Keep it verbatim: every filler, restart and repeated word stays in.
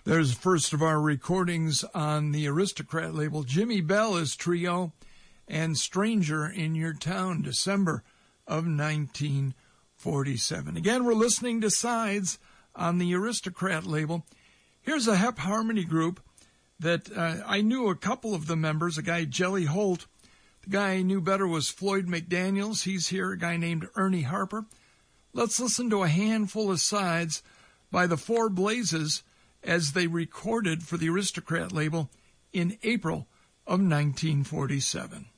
There's the first of our recordings on the Aristocrat label. Jimmy Bell Trio and Stranger in Your Town, December of nineteen forty-seven. Again, we're listening to Sides on the Aristocrat label. Here's a Hep Harmony group that uh, I knew a couple of the members, a guy, Jelly Holt. The guy I knew better was Floyd McDaniels. He's here, a guy named Ernie Harper. Let's listen to a handful of sides by the Four Blazes as they recorded for the Aristocrat label in April of nineteen forty-seven.